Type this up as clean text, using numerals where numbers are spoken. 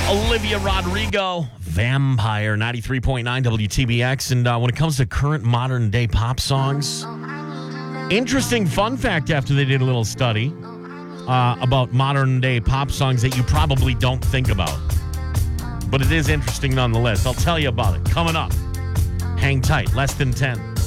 Olivia Rodrigo, Vampire, 93.9 WTBX. And when it comes to current modern day pop songs, interesting fun fact after they did a little study about modern day pop songs that you probably don't think about. But it is interesting nonetheless. I'll tell you about it coming up. Hang tight. Less than 10.